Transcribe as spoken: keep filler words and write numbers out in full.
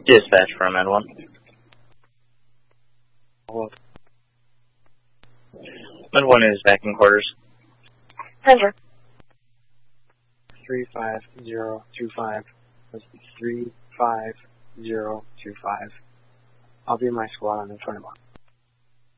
Dispatch from Med one. Med one is back in quarters. Roger. three five zero two five. That's three five zero two five. I'll be in my squad on the twenty-one.